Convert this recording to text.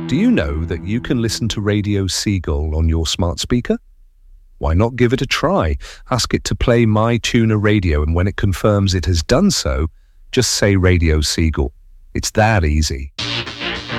Do you know that you can listen to Radio Seagull on your smart speaker? Why not give it a try? Ask it to play My Tuner Radio, and when it confirms it has done so, just say Radio Seagull. It's that easy.